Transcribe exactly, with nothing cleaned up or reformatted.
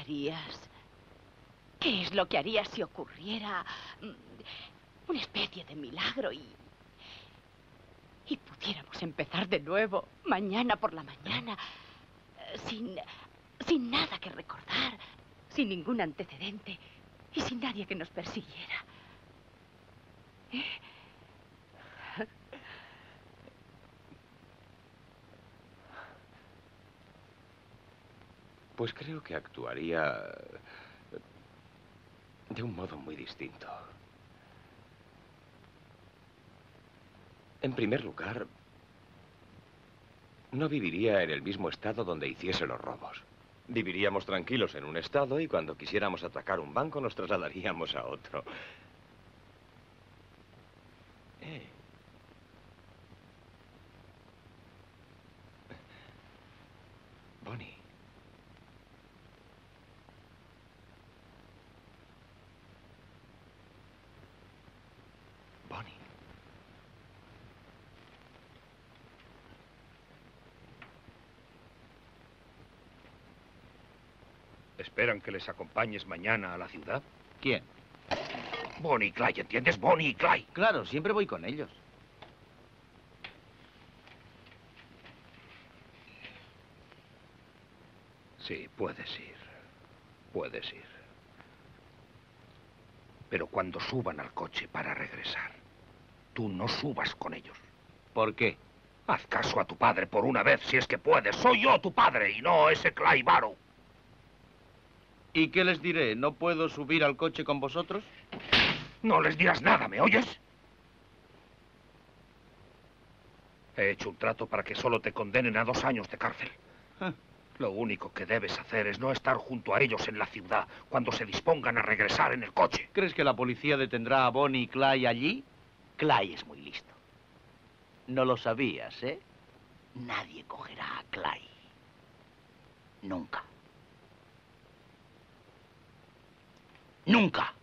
harías? ¿Qué es lo que harías si ocurriera mm, una especie de milagro y... y pudiéramos empezar de nuevo, mañana por la mañana, eh, sin... sin nada que recordar, sin ningún antecedente y sin nadie que nos persiguiera? ¿Eh? Pues creo que actuaría de un modo muy distinto. En primer lugar, no viviría en el mismo estado donde hiciese los robos. Viviríamos tranquilos en un estado y cuando quisiéramos atracar un banco nos trasladaríamos a otro. Eh. Bonnie. Bonnie. ¿Esperan que les acompañes mañana a la ciudad? ¿Quién? Bonnie y Clyde, ¿entiendes? Bonnie y Clyde. Claro, siempre voy con ellos. Sí, puedes ir. Puedes ir. Pero cuando suban al coche para regresar, tú no subas con ellos. ¿Por qué? Haz caso a tu padre por una vez, si es que puedes. Soy yo tu padre y no ese Clyde Barrow. ¿Y qué les diré? ¿No puedo subir al coche con vosotros? No les dirás nada, ¿me oyes? He hecho un trato para que solo te condenen a dos años de cárcel. Ah. Lo único que debes hacer es no estar junto a ellos en la ciudad cuando se dispongan a regresar en el coche. ¿Crees que la policía detendrá a Bonnie y Clyde allí? Clyde es muy listo. No lo sabías, ¿eh? Nadie cogerá a Clyde. Nunca. Nunca.